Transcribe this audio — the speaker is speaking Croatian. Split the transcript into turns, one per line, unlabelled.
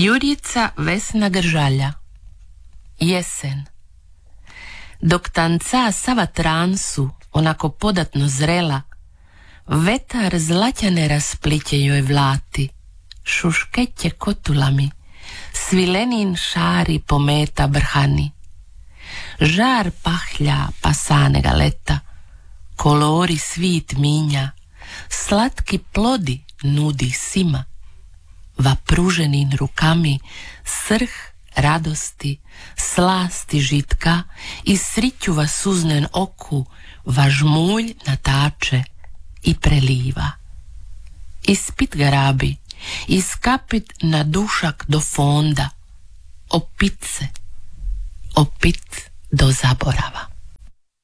Jurica Vesna Gržalja. Jesen. Dok tanca sava transu, onako podatno zrela, vetar zlatjane raspliće joj vlati, šuškeće kotulami, svilenin šari pometa brhani. Žar pahlja pasanega leta, kolori svit minja, slatki plodi nudi sima. Va pruženin rukami srh radosti, slasti žitka i sriću va suznen oku va žmulj natače i preliva. Ispit garabi, iskapit na dušak do fonda, opit se, opit do zaborava.